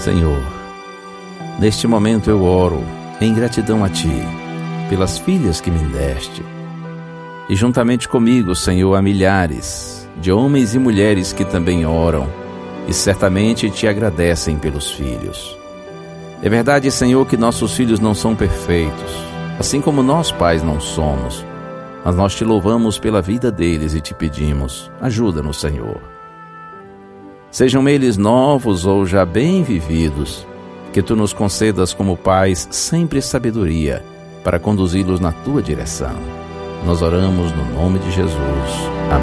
Senhor, neste momento eu oro em gratidão a Ti, pelas filhas que me deste. E juntamente comigo, Senhor, há milhares de homens e mulheres que também oram e certamente Te agradecem pelos filhos. É verdade, Senhor, que nossos filhos não são perfeitos, assim como nós pais não somos, mas nós Te louvamos pela vida deles e Te pedimos, ajuda-nos, Senhor. Sejam eles novos ou já bem vividos, que Tu nos concedas como pais sempre sabedoria para conduzi-los na Tua direção. Nós oramos no nome de Jesus. Amém.